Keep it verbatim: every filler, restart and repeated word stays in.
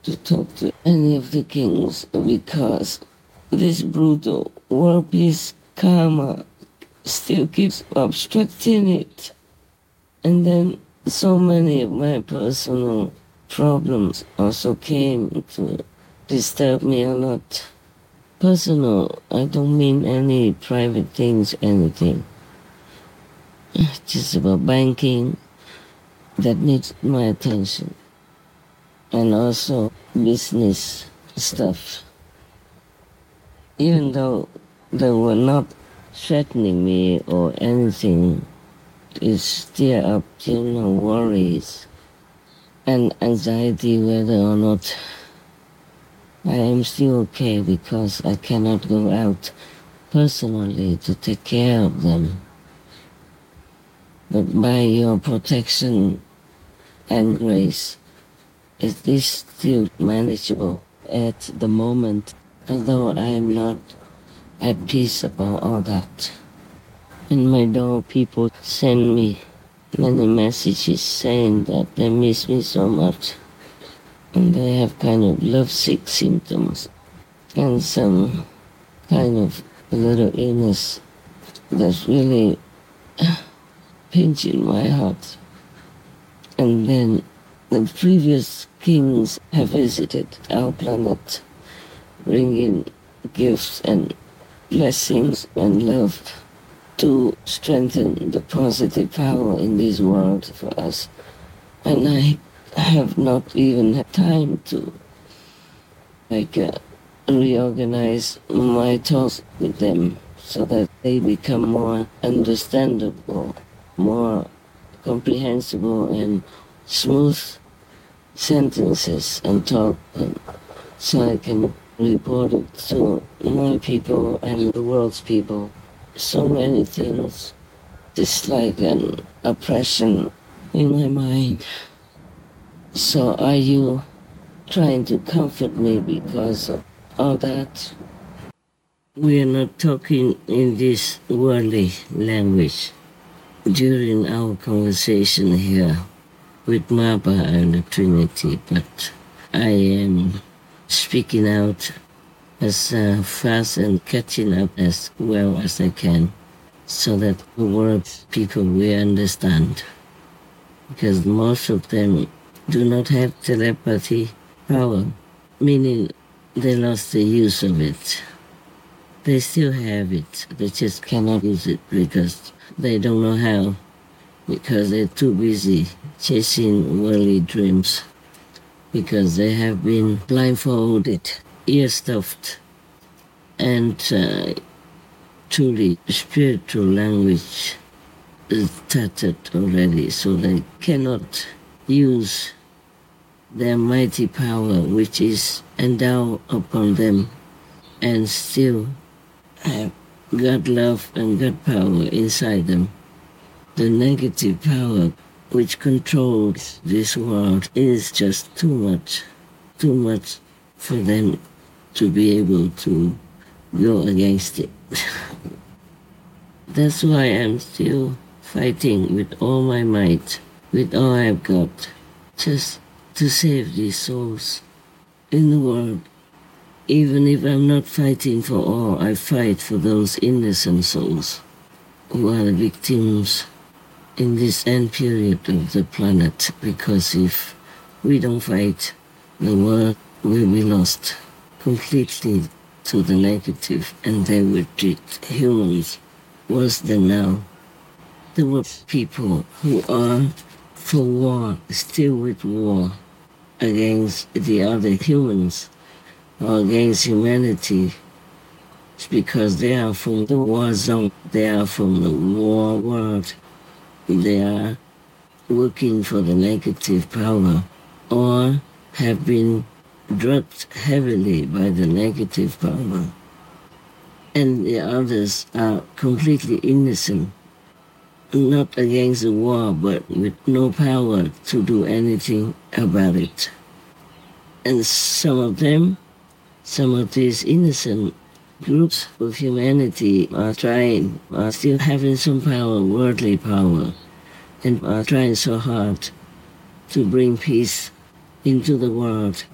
to talk to any of the kings because this brutal world peace karma still keeps obstructing it. And then so many of my personal problems also came to disturb me a lot. Personal, I don't mean any private things, anything. Just about banking that needs my attention. And also business stuff. Even though they were not threatening me or anything, it's still up to, you know, worries and anxiety whether or not I am still okay because I cannot go out personally to take care of them. But by your protection and grace, it is still manageable at the moment, although I am not at peace about all that. In my door, people send me many messages saying that they miss me so much. And they have kind of lovesick symptoms and some kind of little illness that's really pinching my heart. And then the previous kings have visited our planet, bringing gifts and blessings and love to strengthen the positive power in this world for us. And I have not even had time to like uh, reorganize my thoughts with them so that they become more understandable, more comprehensible and smooth sentences and talk, and so I can report it to my people and the world's people. So many things, it's like an oppression in my mind. So are you trying to comfort me because of all that? We are not talking in this worldly language during our conversation here with Maba and the Trinity, but I am speaking out as uh, fast and catching up as well as I can so that the world people will understand. Because most of them do not have telepathy power, meaning they lost the use of it. They still have it, they just cannot use it because they don't know how, because they're too busy chasing worldly dreams, because they have been blindfolded, ear stuffed, and uh, truly spiritual language is tattered already, so they cannot use their mighty power which is endowed upon them and still have God love and God power inside them. The negative power which controls this world is just too much, too much for them to be able to go against it. That's why I'm still fighting with all my might, with all I've got, just to save these souls in the world. Even if I'm not fighting for all, I fight for those innocent souls who are the victims in this end period of the planet, because if we don't fight, the world will be lost completely to the negative, and they will treat humans worse than now. There were people who are for war, still with war against the other humans or against humanity. It's because they are from the war zone, they are from the war world. They are working for the negative power or have been drugged heavily by the negative power. And the others are completely innocent, not against the war, but with no power to do anything about it. And some of them, some of these innocent groups of humanity are trying, are still having some power, worldly power, and are trying so hard to bring peace into the world